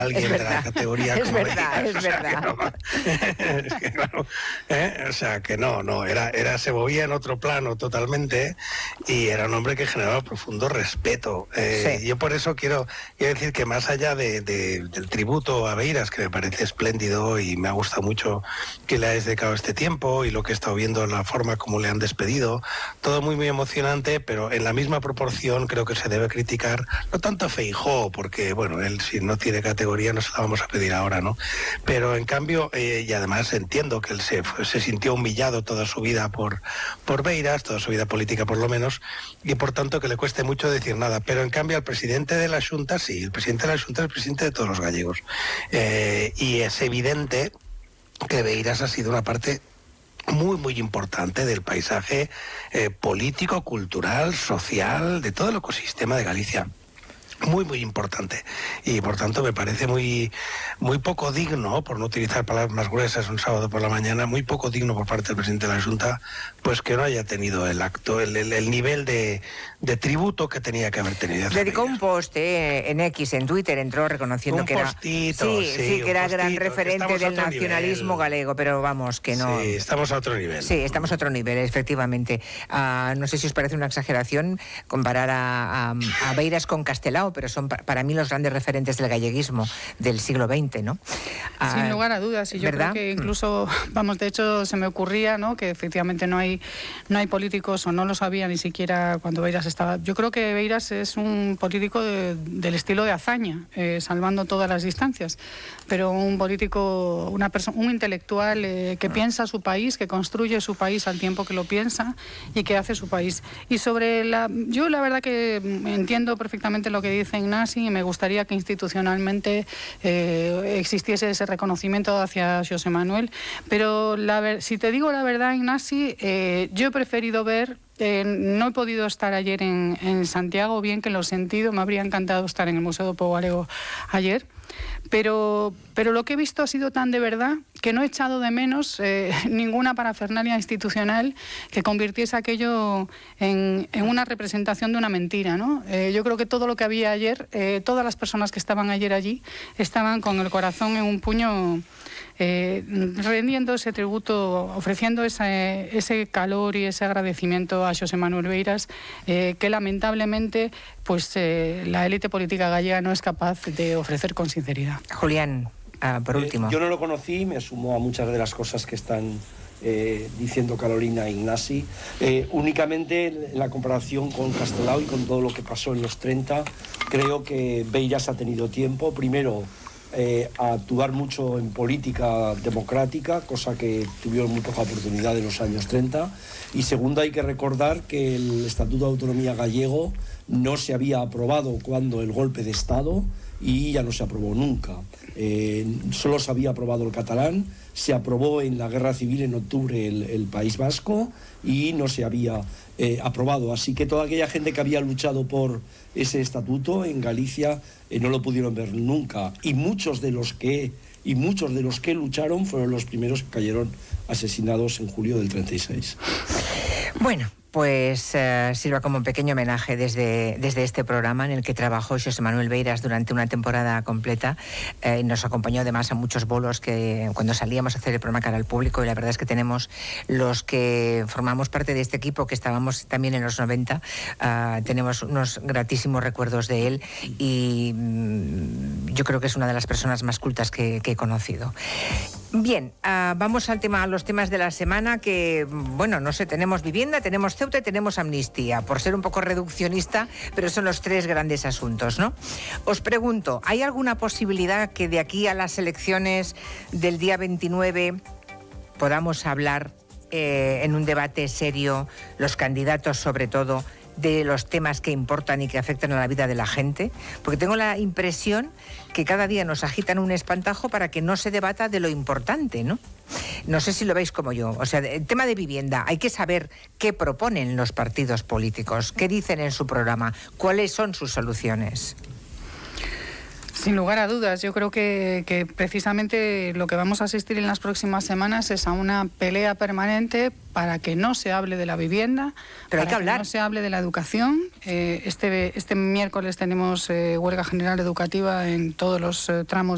alguien de la categoría es como verdad, Beiras. es verdad. Es que, claro, o sea, que no, se movía en otro plano totalmente y era un hombre que generaba profundo respeto. Sí. Yo por eso quiero decir que más allá del tributo a Beiras, que me parece espléndido y me ha gustado mucho que le hayas dedicado este tiempo y lo que he estado viendo, la forma como le han despedido, todo muy, muy emocionante, pero en la misma proporción creo que se debe criticar, no tanto a Feijóo, porque, bueno, él si no tiene categoría no se la vamos a pedir ahora, ¿no? Pero en cambio, y además entiendo que él se sintió humillado toda su vida por Beiras, toda su vida política por lo menos, y por tanto que le cueste mucho decir nada. Pero en cambio al presidente de la Xunta, sí, el presidente de la Xunta es el presidente de todos los gallegos. Y es evidente que Beiras ha sido una parte muy, muy importante del paisaje político, cultural, social, de todo el ecosistema de Galicia. Muy, muy importante. Y por tanto me parece muy, muy poco digno, por no utilizar palabras más gruesas un sábado por la mañana, muy poco digno por parte del presidente de la Junta, pues que no haya tenido el acto, el nivel de tributo que tenía que haber tenido. Dedicó un post en X, en Twitter, entró reconociendo que era... Sí, que era gran referente del nacionalismo galego, pero vamos, que no... Sí, estamos a otro nivel. Sí, estamos a otro nivel, efectivamente. No sé si os parece una exageración comparar a Beiras con Castelao, pero son para mí los grandes referentes del galleguismo del siglo XX, ¿no? Sin lugar a dudas, y yo ¿verdad? creo que incluso, vamos, de hecho se me ocurría, ¿no?, que efectivamente no hay políticos, o no lo sabía ni siquiera cuando Beiras estaba. Yo creo que Beiras es un político del estilo de Azaña, salvando todas las distancias, pero un político, un intelectual que piensa su país, que construye su país al tiempo que lo piensa y que hace su país. Y yo la verdad que entiendo perfectamente lo que dice Ignasi, y me gustaría que institucionalmente existiese ese reconocimiento hacia Xosé Manuel, pero si te digo la verdad, Ignasi, yo he preferido ver, no he podido estar ayer en Santiago, bien que lo he sentido, me habría encantado estar en el Museo do Pobo Galego ayer, pero lo que he visto ha sido tan de verdad que no he echado de menos ninguna parafernalia institucional que convirtiese aquello en una representación de una mentira, ¿no? Yo creo que todo lo que había ayer, todas las personas que estaban ayer allí, estaban con el corazón en un puño, rendiendo ese tributo, ofreciendo ese calor y ese agradecimiento a Xosé Manuel Beiras, que lamentablemente pues la élite política gallega no es capaz de ofrecer con sinceridad. Julián, por último. Yo no lo conocí, me sumo a muchas de las cosas que están diciendo Carolina e Ignasi. Únicamente la comparación con Castelao y con todo lo que pasó en los 30, creo que Beiras ha tenido tiempo, primero, a actuar mucho en política democrática, cosa que tuvieron muy poca oportunidad en los años 30, y segundo, hay que recordar que el Estatuto de Autonomía gallego no se había aprobado cuando el golpe de Estado, y ya no se aprobó nunca. Solo se había aprobado el catalán, se aprobó en la Guerra Civil en octubre el País Vasco y no se había aprobado. Así que toda aquella gente que había luchado por ese estatuto en Galicia no lo pudieron ver nunca. Y muchos de los que lucharon fueron los primeros que cayeron asesinados en julio del 36. Bueno, pues sirva como un pequeño homenaje desde este programa en el que trabajó Xosé Manuel Beiras durante una temporada completa. Nos acompañó además a muchos bolos que cuando salíamos a hacer el programa cara al público, y la verdad es que tenemos los que formamos parte de este equipo, que estábamos también en los 90, tenemos unos gratísimos recuerdos de él, y yo creo que es una de las personas más cultas que he conocido. Bien, vamos a los temas de la semana, que, bueno, no sé, tenemos vivienda, tenemos Ceuta y tenemos amnistía, por ser un poco reduccionista, pero son los tres grandes asuntos, ¿no? Os pregunto, ¿hay alguna posibilidad que de aquí a las elecciones del día 29 podamos hablar en un debate serio, los candidatos sobre todo, de los temas que importan y que afectan a la vida de la gente? Porque tengo la impresión que cada día nos agitan un espantajo para que no se debata de lo importante, ¿no? No sé si lo veis como yo. O sea, el tema de vivienda, hay que saber qué proponen los partidos políticos, qué dicen en su programa, cuáles son sus soluciones. Sin lugar a dudas, yo creo que precisamente lo que vamos a asistir en las próximas semanas es a una pelea permanente para que no se hable de la vivienda, pero hay que hablar. No se hable de la educación. Este miércoles tenemos huelga general educativa en todos los tramos